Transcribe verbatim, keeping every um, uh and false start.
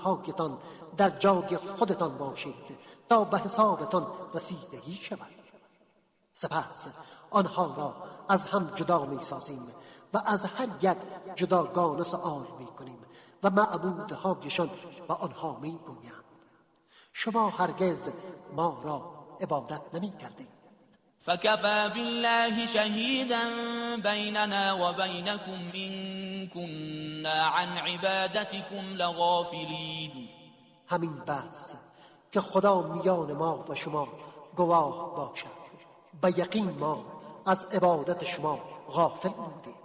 معبودهایتان در جای خودتان باشید تا به حسابتان رسیدگی شود. سپس آنها را از هم جدا می سازیم و از هر یک جداگانه سؤال می کنیم و معبودهایشان به آنها می گویند شما هرگز ما را عبادت نمی کردید. فكفى بالله شهيدا بيننا وبينكم إن كنا عن عبادتكم لغافلين. همین بس که خدا میان ما و شما گواه باشد، به یقین ما از عبادت شما غافل بودیم.